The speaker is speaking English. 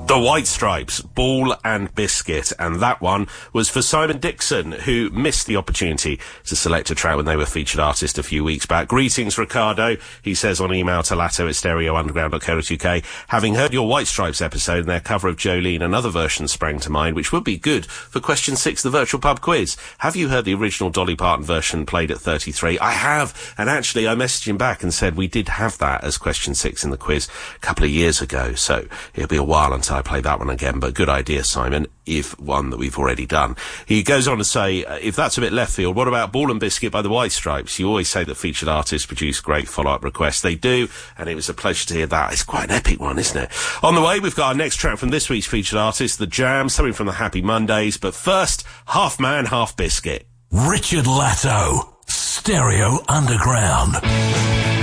The White Stripes, Ball and Biscuit, and that one was for Simon Dixon, who missed the opportunity to select a track when they were featured artist a few weeks back. Greetings, Ricardo, he says on email to latto@stereounderground.co.uk. Having heard your White Stripes episode and their cover of Jolene, another version sprang to mind, which would be good for question 6, the virtual pub quiz. Have you heard the original Dolly Parton version played at 33? I have, and actually I messaged him back and said we did have that as question 6 in the quiz a couple of years ago, so it'll be a while until I play that one again, but good idea, Simon, if one that we've already done. He goes on to say, if that's a bit left field, what about Ball and Biscuit by the White Stripes? You always say that featured artists produce great follow-up requests. They do, and it was a pleasure to hear that. It's quite an epic one, isn't it? On the way, we've got our next track from this week's featured artist, The Jam, something from the Happy Mondays, but first, Half Man, Half Biscuit. Richard Latto, Stereo Underground.